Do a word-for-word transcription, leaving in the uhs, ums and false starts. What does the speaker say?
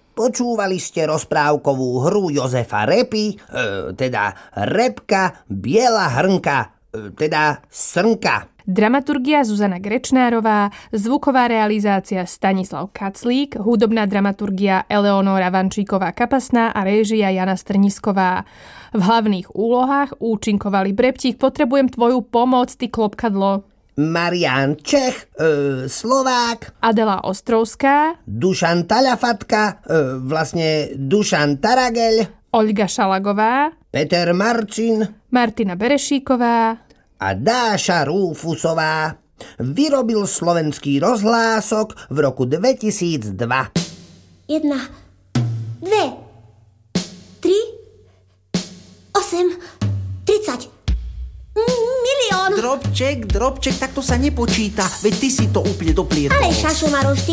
Počúvali ste rozprávkovú hru Jozefa Repy, e, teda Repka, Biela hrnka, e, teda Srnka. Dramaturgia Zuzana Grečnárová, zvuková realizácia Stanislav Kaclík, hudobná dramaturgia Eleonóra Vančíková-Kapasná a réžia Jana Strnisková. V hlavných úlohách účinkovali Breptík, potrebujem tvoju pomoc, ty klopkadlo. Marián Čech, e, Slovák, Adela Ostrovská, Dušan Taľafatka, e, vlastne Dušan Tarageľ, Olga Šalagová, Peter Marcin Martina Berešíková a Dáša Rúfusová. Vyrobil Slovenský rozhlások v roku dvetisícdva. Jedna, dve, tri, osem, tridsať. Milión. Drobček, drobček, takto sa nepočíta. Veď ty si to úplne doplietol. Ale šašo, Maroš, ty